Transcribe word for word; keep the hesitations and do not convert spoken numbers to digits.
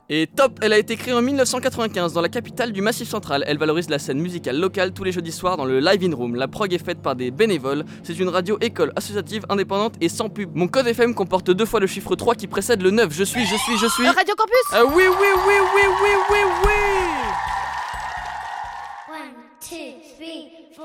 Et top, elle a été créée en dix-neuf cent quatre-vingt-quinze dans la capitale du Massif Central. Elle valorise la scène musicale locale tous les jeudis soirs dans le Live In Room. La prog est faite par des bénévoles. C'est une radio école associative, indépendante et sans pub. Mon code F M comporte deux fois le chiffre trois qui précède le neuf. Je suis, je suis, je suis... Euh, Radio Campus. Ah oui, oui, oui, oui, oui, oui, oui. One, two, three.